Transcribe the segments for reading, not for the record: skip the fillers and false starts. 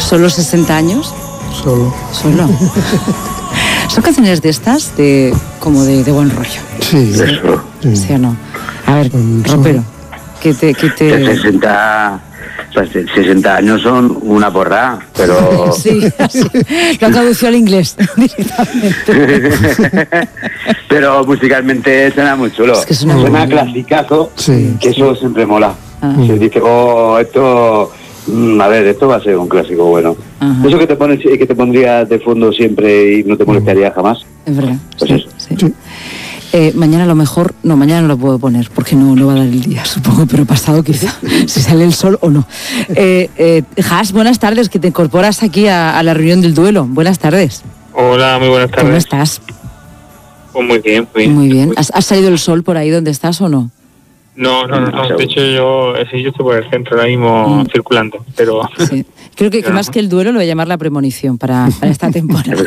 ¿Solo 60 años? Solo. ¿Son canciones de estas, como de buen rollo? Sí. Eso. ¿Sí o no? A ver, Ropero, que te... 60 años son una porra, pero... Sí, lo tradució al inglés directamente. Pero musicalmente suena muy chulo. Es que suena clasicazo, sí, que eso siempre mola. Ah. Se dice, esto va a ser un clásico bueno. Ajá. Eso que te pondrías de fondo siempre y no te molestaría jamás. Es verdad. Pues Sí, eso. sí. Sí. Mañana a lo mejor, no, mañana no lo puedo poner porque no va a dar el día, supongo, pero pasado quizá, si sale el sol o no. Has, buenas tardes, que te incorporas aquí a la reunión del duelo. Buenas tardes. Hola, muy buenas tardes. ¿Cómo estás? Pues muy bien. Muy bien. ¿Has salido el sol por ahí donde estás o no? No. De hecho, yo estoy por el centro ahora mismo circulando, pero... Sí. Creo que más que el duelo lo voy a llamar la premonición para esta temporada.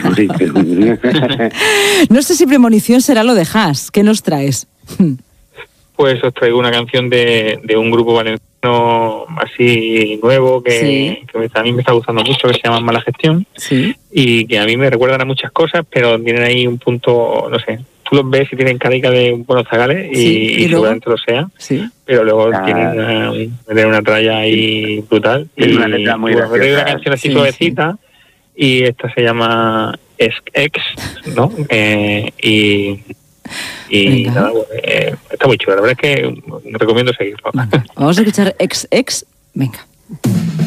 No sé si premonición será lo de Has. ¿Qué nos traes? Pues os traigo una canción de un grupo valenciano así nuevo que a mí me está gustando mucho, que se llama Mala Gestión. Sí. Y que a mí me recuerdan a muchas cosas, pero tienen ahí un punto, no sé... Tú los ves y tienen carica de buenos zagales y seguramente lo sea, pero luego tienen una tralla ahí brutal. Y una letra muy graciosa. Una canción así suavecita y esta se llama Ex, ¿no? Y nada, está muy chulo. La verdad es que recomiendo seguirlo. Vamos a escuchar Ex. Venga.